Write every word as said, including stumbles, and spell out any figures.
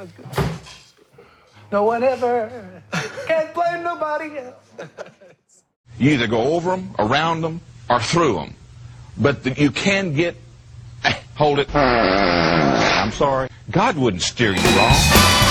was good. No one ever. Can't blame nobody else. You either go over them, around them, or through them. But the, you can get... Eh, hold it. I'm sorry. God wouldn't steer you wrong.